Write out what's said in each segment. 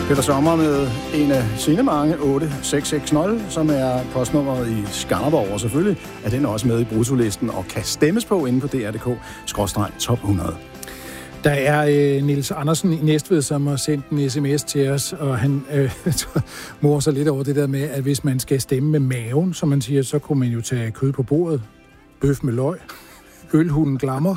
Peter Sommer med en af sine mange 8660, som er postnummeret i Skanderborg, og selvfølgelig er den også med i brutolisten og kan stemmes på inde på dr.dk/top 100. Der er Niels Andersen i Næstved, som har sendt en sms til os, og han morer sig lidt over det der med, at hvis man skal stemme med maven, som man siger, så kunne man jo tage kød på bordet, bøf med løg, ølhunden glammer.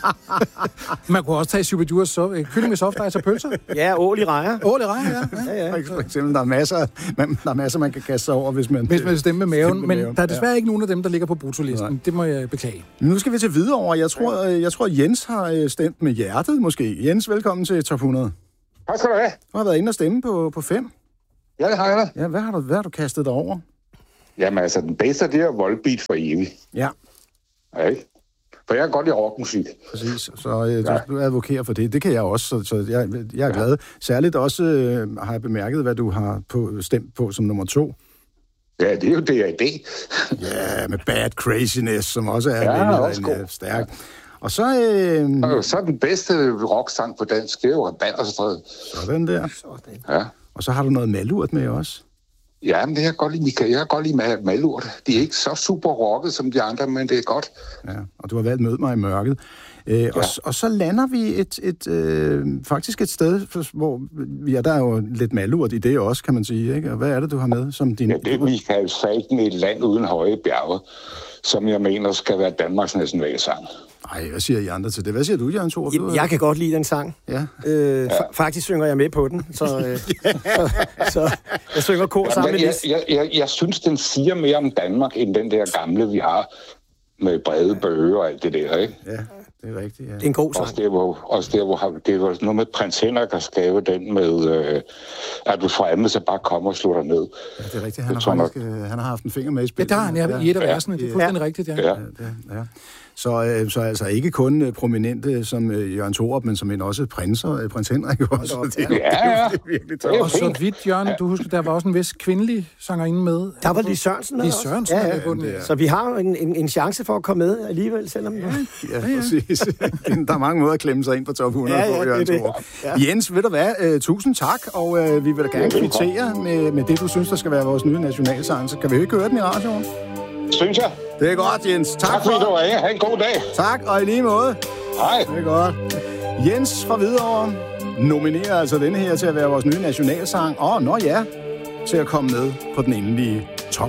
Man kunne også tage Superdures kylling med soft ice og pølser. Ja, ål i rejer. Ål i rejer, ja. For eksempel, der er masser, man kan kaste sig over, hvis man stemmer med maven. Men der er desværre ikke nogen af dem, der ligger på brutolisten. Nej. Det må jeg beklage. Nu skal vi til Hvidovre. Jeg tror Jens har stemt med hjertet, måske. Jens, velkommen til Top 100. Tak skal du have. Du har været inde og stemme på 5. Ja, det har jeg da. Ja, hvad har du kastet dig over? Jamen altså, den bedste, det er Volbeat for evigt. Ja. Ja, ikke? For jeg er godt i rockmusik. Præcis, så du advokerer for det. Det kan jeg også, så jeg er glad. Særligt også har jeg bemærket, hvad du har stemt på som nummer 2. Ja, det er jo D.A.D. Ja, med Bad Craziness, som også er stærk. Og så den bedste rocksang på dansk, det er jo Balderstræde. Sådan der. Ja. Og så har du noget malurt med også. Ja, men det kan jeg godt lide, Michael. Jeg kan godt lide malurt. De er ikke så super rocket som de andre, men det er godt. Ja, og du har valgt Mød mig i mørket. Og så lander vi faktisk et sted, hvor der er jo lidt malurt i det også, kan man sige. Ikke? Og hvad er det, du har med som din... Ja, det er Michael Falken i Et land uden høje bjerge, som jeg mener skal være Danmarks nationalsang. Nej, hvad siger I andre til det? Hvad siger du, Jørgen Thorup? Jeg kan godt lide den sang. Ja. Faktisk synger jeg med på den, så jeg synger kor sammen med Lis. Jeg synes, den siger mere om Danmark, end den der gamle, vi har med brede bøger og alt det der, ikke? Ja, det er rigtigt, ja. Det er en god sang. Også der, hvor det var noget med Prins Henrik at skrive den med, at du fremme, så bare kommer og slår dig ned. Ja, det er rigtigt. Han har haft en finger med i spillet. Ja, der har han i et af versene. Det er fuldstændig rigtigt, ja. Så altså ikke kun prominente som Jørgen Thorup, men som også prins Henrik også. Det er virkelig tørt. Og så vidt, Jørgen, du husker, der var også en vis kvindelig sangerinde med. Der var Lis Sørensen med. Lis Sørensen med på den. Så vi har en chance for at komme med alligevel, selvom... Ja, præcis. Der er mange måder at klemme sig ind på top 100 på, Jørgen Thorup. Jens, ved du hvad? Tusind tak, og vi vil da gerne kvittere med det, du synes, der skal være vores nye nationalsang. Så kan vi jo ikke høre den i radioen? Synes jeg. Det er godt, Jens. Tak fordi du var her. Ha' en god dag. Tak, og i lige måde. Hej. Det er godt. Jens fra Hvidovre nominerer altså denne her til at være vores nye nationalsang. Til at komme med på den endelige